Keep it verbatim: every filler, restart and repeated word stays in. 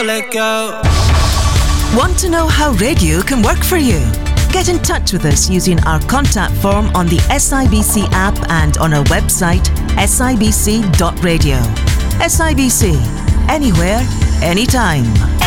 Let go. Want to know how radio can work for you? Get in touch with us using our contact form on the S I B C app and on our website s i b c dot radio. S I B C, anywhere, anytime.